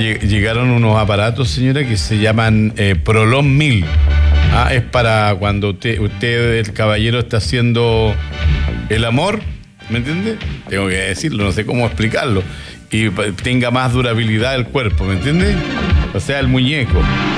llegaron unos aparatos, señora, que se llaman Prolon 1000. Es para cuando usted, el caballero, está haciendo el amor, ¿me entiende? Tengo que decirlo, no sé cómo explicarlo. Y tenga más durabilidad el cuerpo, ¿me entiende? O sea, el muñeco.